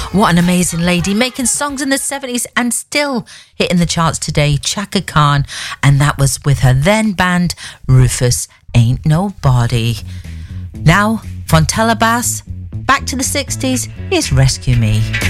What an amazing lady, making songs in the 70s and still hitting the charts today. Chaka Khan, and that was with her then band Rufus Ain't Nobody. Now, Fontella Bass, back to the 60s, here's Rescue Me.